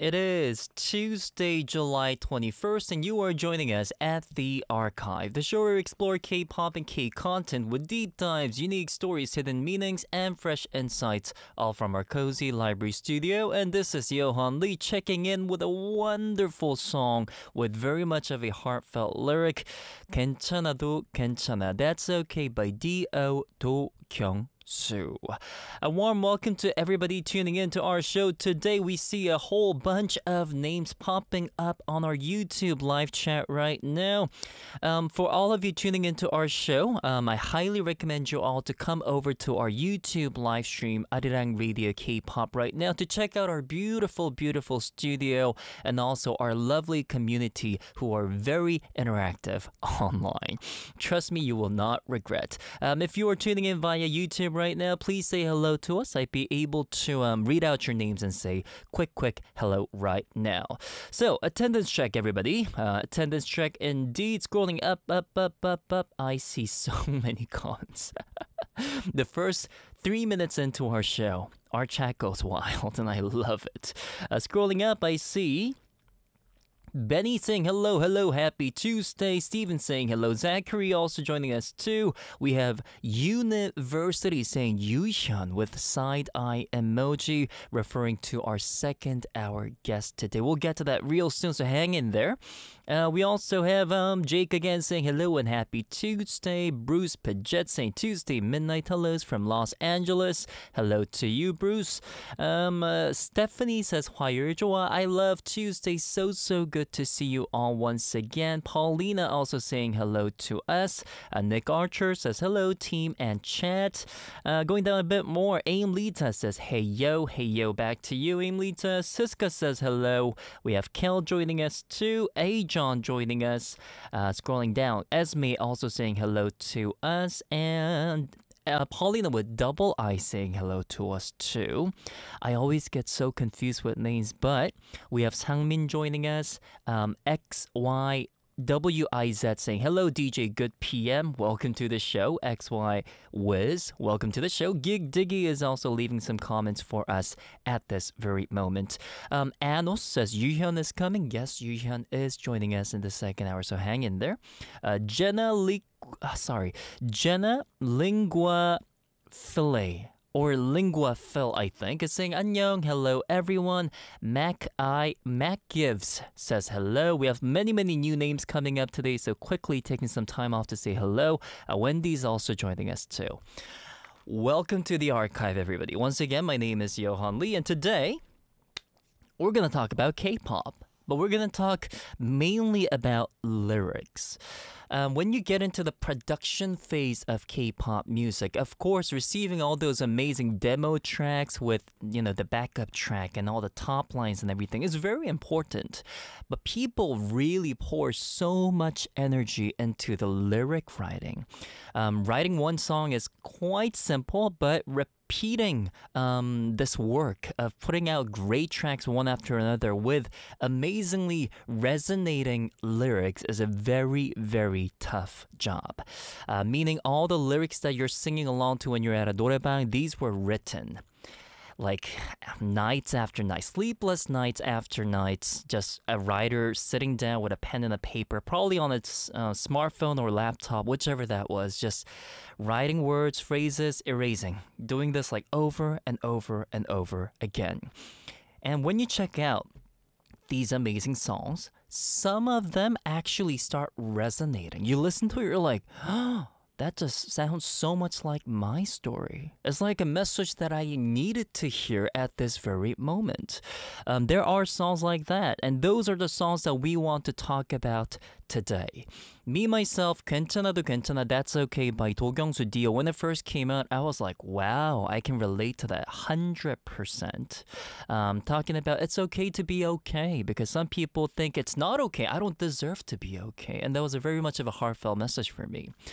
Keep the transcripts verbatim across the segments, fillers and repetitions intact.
It is Tuesday, July twenty-first, and you are joining us at The Archive, the show where we explore K-pop and K-content with deep dives, unique stories, hidden meanings, and fresh insights, all from our cozy library studio. And this is Johan Lee checking in with a wonderful song with very much of a heartfelt lyric, 괜찮아도 괜찮아, That's Okay by D O Do-kyung. So, a warm welcome to everybody tuning in to our show. Today we see a whole bunch of names popping up on our YouTube live chat right now. Um, for all of you tuning into our show, um, I highly recommend you all to come over to our YouTube live stream, Arirang Radio K-pop right now, to check out our beautiful, beautiful studio and also our lovely community who are very interactive online. Trust me, you will not regret. Um, if you are tuning in via YouTube right now, please say hello to us. I'd be able to um, read out your names and say quick, quick hello right now. So, attendance check, everybody. Uh, attendance check indeed. Scrolling up, up, up, up, up. I see so many comments. The first three minutes into our show, our chat goes wild, and I love it. Uh, scrolling up, I see Benny saying hello, hello, happy Tuesday. Steven saying hello. Zachary also joining us too. We have University saying Yuhyun with side eye emoji, referring to our second hour guest today. We'll get to that real soon, so hang in there. Uh, we also have um, Jake again saying hello and happy Tuesday. Bruce Paget saying Tuesday midnight hellos from Los Angeles. Hello to you, Bruce. Um, uh, Stephanie says 화요일 좋아. I love Tuesday. So, so good to see you all once again. Paulina also saying hello to us. Uh, Nick Archer says hello, team and chat. Uh, going down a bit more, Aim Lita says hey yo, hey yo, back to you, Aim Lita. Siska says hello. We have Kel joining us too. A John joining us. Uh, scrolling down, Esme also saying hello to us, and Uh, Paulina with double I saying hello to us too. I always get so confused with names, but we have Sangmin joining us. Um, X Y W I Z saying hello, D J Good P M, welcome to the show. X Y Wiz, welcome to the show. Gig Diggy is also leaving some comments for us at this very moment. Um, Anos says Yuhyun is coming. Yes, Yuhyun is joining us in the second hour, so hang in there. Uh, Jenna Lee, uh, sorry, Jenna Lingua Filet. Or Lingua Phil, I think, is saying 안녕, hello everyone. Mac I Mac Gives says hello. We have many, many new names coming up today, so quickly taking some time off to say hello. Uh, Wendy's also joining us too. Welcome to the archive, everybody. Once again, my name is Johan Lee, and today we're gonna talk about K-pop. But we're going to talk mainly about lyrics. Um, when you get into the production phase of K-pop music, of course, receiving all those amazing demo tracks with, you know, the backup track and all the top lines and everything is very important. But people really pour so much energy into the lyric writing. Um, writing one song is quite simple, but repeating Repeating um, this work of putting out great tracks one after another with amazingly resonating lyrics is a very, very tough job. Uh, meaning all the lyrics that you're singing along to when you're at a 노래방, these were written like nights after nights, sleepless nights after nights, just a writer sitting down with a pen and a paper, probably on a uh, smartphone or laptop, whichever that was, just writing words, phrases, erasing, doing this like over and over and over again. And when you check out these amazing songs, some of them actually start resonating. You listen to it, you're like, oh, that just sounds so much like my story. It's like a message that I needed to hear at this very moment. Um, there are songs like that, and those are the songs that we want to talk about today. Me, myself, 괜찮아도 괜찮아, That's Okay by 도경수 Dio. When it first came out, I was like, wow, I can relate to that one hundred percent. Um, talking about it's okay to be okay, because some people think it's not okay. I don't deserve to be okay. And that was a very much of a heartfelt message for me. But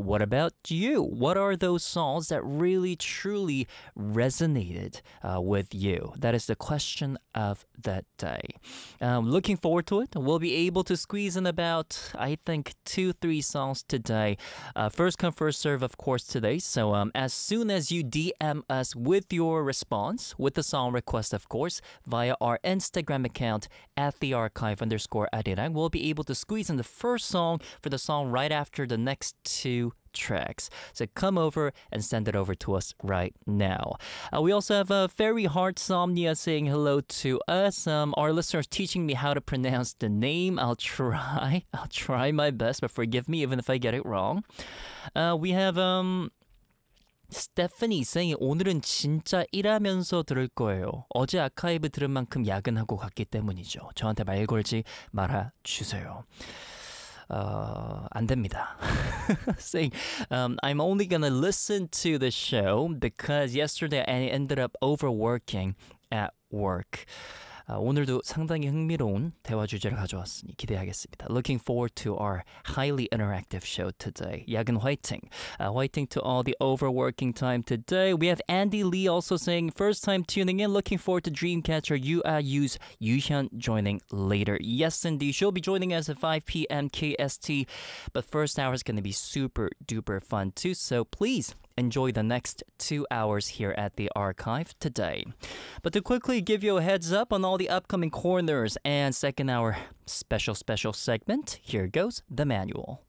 what about you? What are those songs that really, truly resonated uh, with you? That is the question of that day. Um, looking forward to it. We'll be able to squeeze in about, I think, two, three songs today. Uh, first come, first serve, of course, today. So um, as soon as you D M us with your response, with the song request, of course, via our Instagram account at the archive underscore Arirang, we'll be able to squeeze in the first song for the song right after the next two tracks. So come over and send it over to us right now. Uh, we also have a uh, Fairy Heartsomnia saying hello to us. Um, our listeners teaching me how to pronounce the name. I'll try. I'll try my best, but forgive me even if I get it wrong. Uh, we have um. Stephanie saying 오늘은 진짜 일하면서 들을 거예요. 어제 아카이브 들은 만큼 야근하고 갔기 때문이죠. 저한테 말 걸지 말아주세요. Uh, 안 됩니다. Saying, um, I'm only gonna listen to the show because yesterday I ended up overworking at work. Uh, 오늘도 상당히 흥미로운 대화 주제를 가져왔으니 기대하겠습니다. Looking forward to our highly interactive show today. 야근 화이팅. Uh, 화이팅 to all the overworking time today. We have Andy Lee also saying, first time tuning in, looking forward to Dreamcatcher U I U's Yuhyun joining later. Yes, indeed. She'll be joining us at five p.m. K S T, but first hour is going to be super duper fun too, so please enjoy the next two hours here at the archive today. But to quickly give you a heads up on all the upcoming corners and second hour special, special segment, here goes the manual.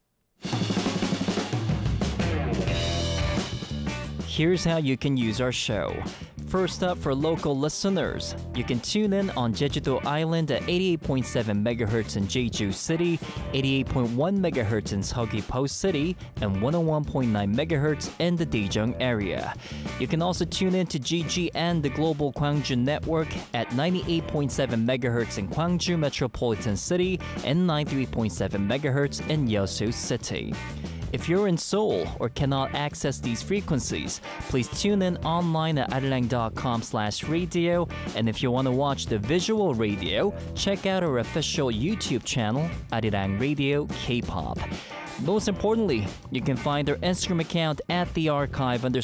Here's how you can use our show. First up, for local listeners, you can tune in on Jeju-do Island at eighty-eight point seven megahertz in Jeju City, eighty-eight point one megahertz in Seogwipo City, and one oh one point nine megahertz in the Daejeong area. You can also tune in to G G N, the Global Gwangju Network, at ninety-eight point seven megahertz in Gwangju Metropolitan City and ninety-three point seven megahertz in Yeosu City. If you're in Seoul or cannot access these frequencies, please tune in online at arirang.com slash radio. And if you want to watch the visual radio, check out our official YouTube channel, Arirang Radio K-pop. Most importantly, you can find our Instagram account at the archive underscore